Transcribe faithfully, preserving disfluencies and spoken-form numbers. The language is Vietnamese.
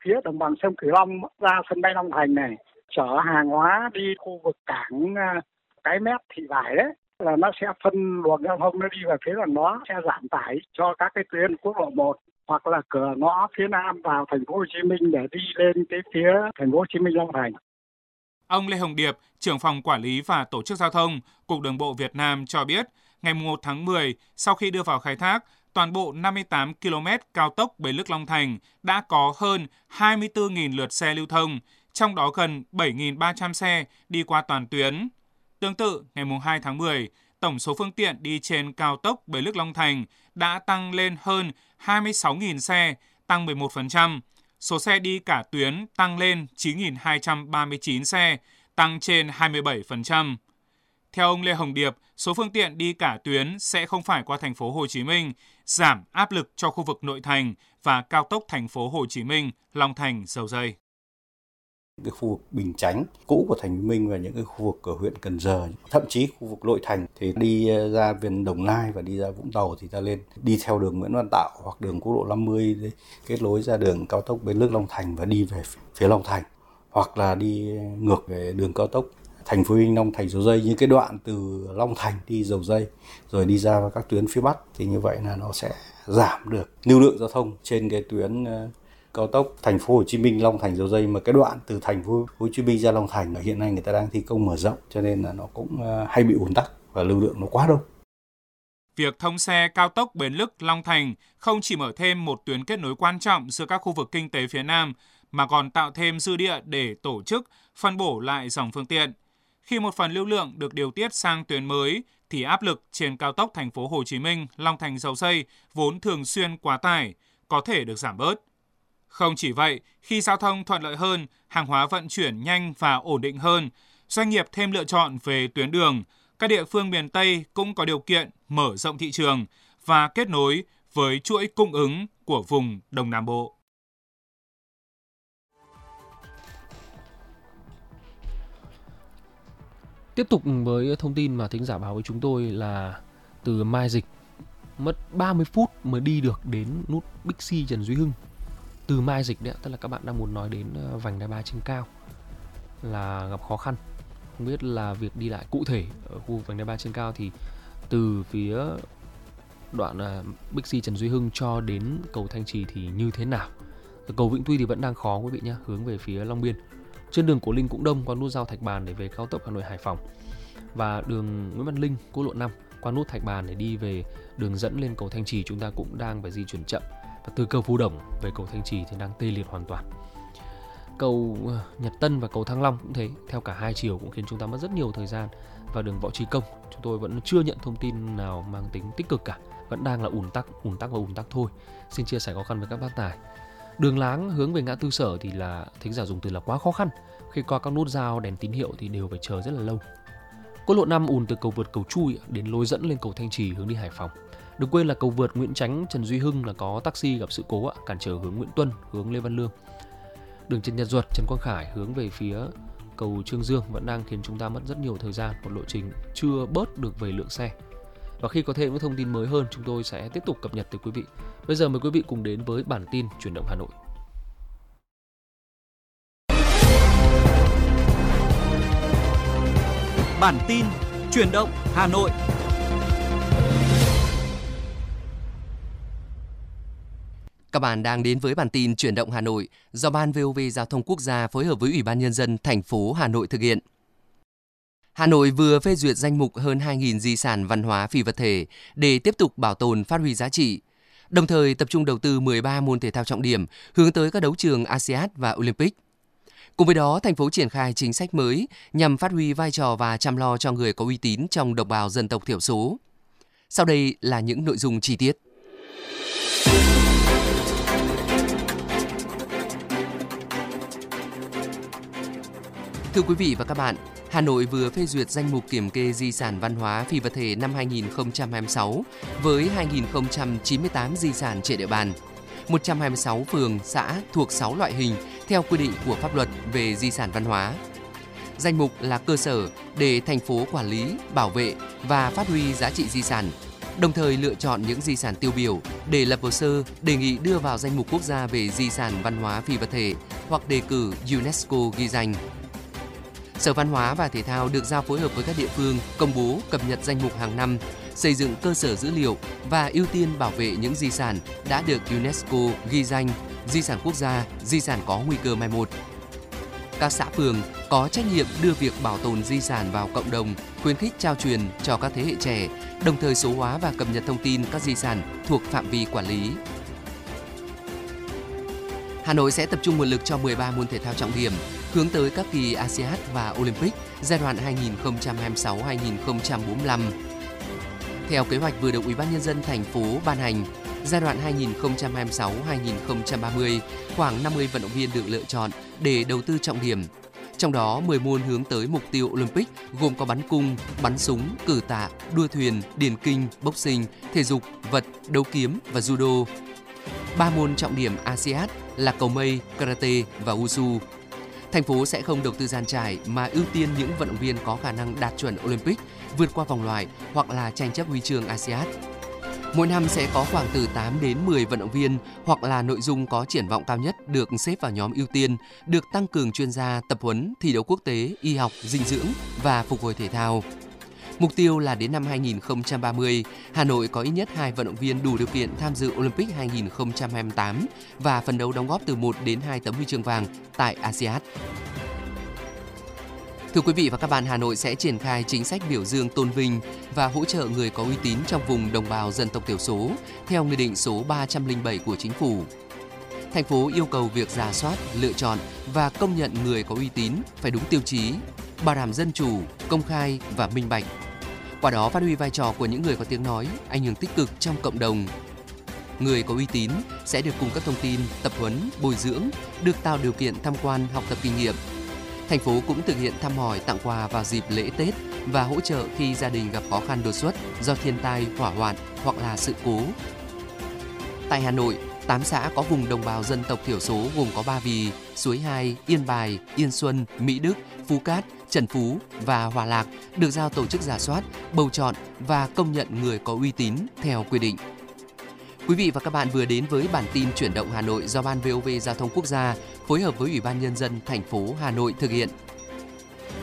phía đồng bằng sông Cửu Long ra sân bay Long Thành này, chở hàng hóa đi khu vực cảng Cái Mép, Thị Vải đấy, là nó sẽ phân luồng giao thông nó đi về phía gần đó, sẽ giảm tải cho các cái tuyến quốc lộ một hoặc là cửa ngõ phía nam vào thành phố Hồ Chí Minh để đi lên cái phía thành phố Hồ Chí Minh Long Thành. Ông Lê Hồng Điệp, trưởng phòng quản lý và tổ chức giao thông, Cục Đường bộ Việt Nam cho biết, ngày mùng một tháng mười, sau khi đưa vào khai thác, toàn bộ năm mươi tám ki lô mét cao tốc Bến Lức - Long Thành đã có hơn hai mươi tư nghìn lượt xe lưu thông, trong đó gần bảy nghìn ba trăm xe đi qua toàn tuyến. Tương tự, ngày mùng hai tháng mười, tổng số phương tiện đi trên cao tốc Bến Lức - Long Thành đã tăng lên hơn hai mươi sáu nghìn xe, tăng mười một phần trăm. Số xe đi cả tuyến tăng lên chín nghìn hai trăm ba mươi chín xe, tăng trên hai mươi bảy phần trăm. Theo ông Lê Hồng Điệp, số phương tiện đi cả tuyến sẽ không phải qua thành phố Hồ Chí Minh, giảm áp lực cho khu vực nội thành và cao tốc thành phố Hồ Chí Minh, Long Thành, Dầu Giây. Cái khu vực Bình Chánh cũ của thành phố Hồ Chí Minh và những cái khu vực ở huyện Cần Giờ, thậm chí khu vực nội thành thì đi ra viên Đồng Nai và đi ra Vũng Tàu thì ta lên đi theo đường Nguyễn Văn Tạo hoặc đường quốc lộ năm mươi kết nối ra đường cao tốc Bến Lức - Long Thành và đi về phía Long Thành, hoặc là đi ngược về đường cao tốc thành phố Hồ Chí Minh Long Thành Dầu Giây, như cái đoạn từ Long Thành đi Dầu Giây rồi đi ra các tuyến phía Bắc, thì như vậy là nó sẽ giảm được lưu lượng giao thông trên cái tuyến cao tốc thành phố Hồ Chí Minh Long Thành Dầu Giây. Mà cái đoạn từ thành phố Hồ Chí Minh ra Long Thành hiện nay người ta đang thi công mở rộng, cho nên là nó cũng hay bị ùn tắc và lưu lượng nó quá đông. Việc thông xe cao tốc Bến Lức - Long Thành không chỉ mở thêm một tuyến kết nối quan trọng giữa các khu vực kinh tế phía Nam, mà còn tạo thêm dư địa để tổ chức phân bổ lại dòng phương tiện. Khi một phần lưu lượng được điều tiết sang tuyến mới, thì áp lực trên cao tốc thành phố Hồ Chí Minh Long Thành Dầu Giây vốn thường xuyên quá tải có thể được giảm bớt. Không chỉ vậy, khi giao thông thuận lợi hơn, hàng hóa vận chuyển nhanh và ổn định hơn, doanh nghiệp thêm lựa chọn về tuyến đường, các địa phương miền Tây cũng có điều kiện mở rộng thị trường và kết nối với chuỗi cung ứng của vùng Đông Nam Bộ. Tiếp tục với thông tin mà thính giả báo với chúng tôi là từ Mai Dịch, mất ba mươi phút mới đi được đến nút Bixi Trần Duy Hưng. Từ Mai Dịch đấy, tức là các bạn đang muốn nói đến vành đai ba trên cao là gặp khó khăn. Không biết là việc đi lại cụ thể ở khu vành đai ba trên cao thì từ phía đoạn Bixi Trần Duy Hưng cho đến cầu Thanh Trì thì như thế nào. Cầu Vĩnh Tuy thì vẫn đang khó quý vị nhé, hướng về phía Long Biên. Trên đường Cổ Linh cũng đông, qua nút giao Thạch Bàn để về cao tốc Hà Nội Hải Phòng, và đường Nguyễn Văn Linh quốc lộ năm qua nút Thạch Bàn để đi về đường dẫn lên cầu Thanh Trì chúng ta cũng đang phải di chuyển chậm. Và từ cầu Phú Đồng về cầu Thanh Trì thì đang tê liệt hoàn toàn. Cầu Nhật Tân và cầu Thăng Long cũng thế, theo cả hai chiều cũng khiến chúng ta mất rất nhiều thời gian. Và đường Võ Trí Công chúng tôi vẫn chưa nhận thông tin nào mang tính tích cực cả, vẫn đang là ùn tắc, ùn tắc và ùn tắc thôi. Xin chia sẻ khó khăn với các bác tài. Đường Láng hướng về ngã tư Sở thì là thính giả dùng từ là quá khó khăn. Khi qua các nút giao đèn tín hiệu thì đều phải chờ rất là lâu. Quốc lộ năm ùn từ cầu vượt cầu Chui đến lối dẫn lên cầu Thanh Trì hướng đi Hải Phòng. Đừng quên là cầu vượt Nguyễn Chánh Trần Duy Hưng là có taxi gặp sự cố cản trở hướng Nguyễn Tuân hướng Lê Văn Lương. Đường Trần Nhật Duật Trần Quang Khải hướng về phía cầu Trương Dương vẫn đang khiến chúng ta mất rất nhiều thời gian, một lộ trình chưa bớt được về lượng xe. Và khi có thêm những thông tin mới hơn, chúng tôi sẽ tiếp tục cập nhật tới quý vị. Bây giờ mời quý vị cùng đến với bản tin Chuyển động Hà Nội. Bản tin Chuyển động Hà Nội. Các bạn đang đến với bản tin Chuyển động Hà Nội do Ban vê o vê Giao thông Quốc gia phối hợp với Ủy ban Nhân dân thành phố Hà Nội thực hiện. Hà Nội vừa phê duyệt danh mục hơn hai nghìn di sản văn hóa phi vật thể để tiếp tục bảo tồn phát huy giá trị, đồng thời tập trung đầu tư mười ba môn thể thao trọng điểm hướng tới các đấu trường a sê an và Olympic. Cùng với đó, thành phố triển khai chính sách mới nhằm phát huy vai trò và chăm lo cho người có uy tín trong đồng bào dân tộc thiểu số. Sau đây là những nội dung chi tiết. Thưa quý vị và các bạn, Hà Nội vừa phê duyệt danh mục kiểm kê di sản văn hóa phi vật thể năm hai nghìn không trăm hai mươi sáu với hai nghìn không trăm chín mươi tám di sản trên địa bàn, một trăm hai mươi sáu phường, xã thuộc sáu loại hình theo quy định của pháp luật về di sản văn hóa. Danh mục là cơ sở để thành phố quản lý, bảo vệ và phát huy giá trị di sản. đồng thời lựa chọn những di sản tiêu biểu để lập hồ sơ đề nghị đưa vào danh mục quốc gia về di sản văn hóa phi vật thể hoặc đề cử UNESCO ghi danh. Sở Văn hóa và Thể thao được giao phối hợp với các địa phương công bố cập nhật danh mục hàng năm, xây dựng cơ sở dữ liệu và ưu tiên bảo vệ những di sản đã được UNESCO ghi danh di sản quốc gia, di sản có nguy cơ mai một. Các xã phường có trách nhiệm đưa việc bảo tồn di sản vào cộng đồng, khuyến khích trao truyền cho các thế hệ trẻ, đồng thời số hóa và cập nhật thông tin các di sản thuộc phạm vi quản lý. Hà Nội sẽ tập trung nguồn lực cho mười ba môn thể thao trọng điểm, hướng tới các kỳ a sê an và Olympic giai đoạn hai nghìn không trăm hai mươi sáu đến hai nghìn không trăm bốn mươi lăm. Theo kế hoạch vừa được Ủy ban Nhân dân thành phố ban hành, giai đoạn hai nghìn không trăm hai mươi sáu đến hai nghìn không trăm ba mươi, khoảng năm mươi vận động viên được lựa chọn để đầu tư trọng điểm. Trong đó, mười môn hướng tới mục tiêu Olympic gồm có bắn cung, bắn súng, cử tạ, đua thuyền, điền kinh, boxing, thể dục, vật, đấu kiếm và judo. Ba môn trọng điểm a sê an là cầu mây, karate và wushu. Thành phố sẽ không đầu tư dàn trải mà ưu tiên những vận động viên có khả năng đạt chuẩn Olympic, vượt qua vòng loại hoặc là tranh chấp huy chương a sê an. Mỗi năm sẽ có khoảng từ tám đến mười vận động viên hoặc là nội dung có triển vọng cao nhất được xếp vào nhóm ưu tiên, được tăng cường chuyên gia, tập huấn, thi đấu quốc tế, y học, dinh dưỡng và phục hồi thể thao. Mục tiêu là đến năm hai nghìn không trăm ba mươi, Hà Nội có ít nhất hai vận động viên đủ điều kiện tham dự Olympic hai nghìn không trăm hai mươi tám và phấn đấu đóng góp từ một đến hai tấm huy chương vàng tại a sê an. Thưa quý vị và các bạn, Hà Nội sẽ triển khai chính sách biểu dương tôn vinh và hỗ trợ người có uy tín trong vùng đồng bào dân tộc thiểu số theo Nghị định số ba trăm lẻ bảy của Chính phủ. Thành phố yêu cầu việc rà soát, lựa chọn và công nhận người có uy tín phải đúng tiêu chí, bảo đảm dân chủ, công khai và minh bạch. Qua đó phát huy vai trò của những người có tiếng nói, ảnh hưởng tích cực trong cộng đồng. Người có uy tín sẽ được cung cấp thông tin, tập huấn, bồi dưỡng, được tạo điều kiện tham quan, học tập kinh nghiệm. Thành phố cũng thực hiện thăm hỏi, tặng quà vào dịp lễ Tết và hỗ trợ khi gia đình gặp khó khăn đột xuất do thiên tai, hỏa hoạn hoặc là sự cố. Tại Hà Nội, tám xã có vùng đồng bào dân tộc thiểu số gồm có Ba Vì, Suối Hai, Yên Bài, Yên Xuân, Mỹ Đức, Phú Cát, Trần Phú và Hòa Lạc được giao tổ chức rà soát, bầu chọn và công nhận người có uy tín theo quy định. Quý vị và các bạn vừa đến với bản tin Chuyển động Hà Nội do Ban vê o vê Giao thông Quốc gia phối hợp với Ủy ban Nhân dân thành phố Hà Nội thực hiện.